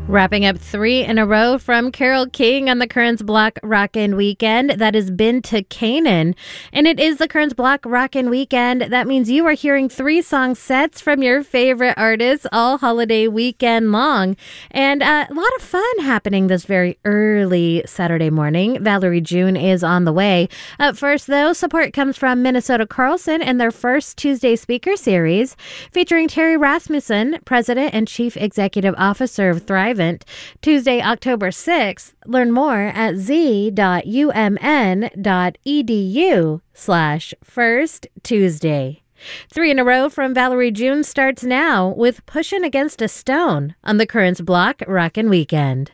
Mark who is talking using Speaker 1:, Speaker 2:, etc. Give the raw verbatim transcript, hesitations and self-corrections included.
Speaker 1: Wrapping up three in a row from Carole King on the Currents Block Rockin' Weekend. That has been to Canaan. And it is the Currents Block Rockin' Weekend. That means you are hearing three song sets from your favorite artists all holiday weekend long. And uh, a lot of fun happening this very early Saturday morning. Valerie June is on the way. Up first, though, support comes from Minnesota Carlson and their first Tuesday speaker series featuring Terry Rasmussen, President and Chief Executive Officer of Thrive. Tuesday, October sixth. Learn more at z.umn.edu slash first Tuesday. Three in a row from Valerie June starts now with Pushin' Against a Stone on the Currents Block Rockin' Weekend.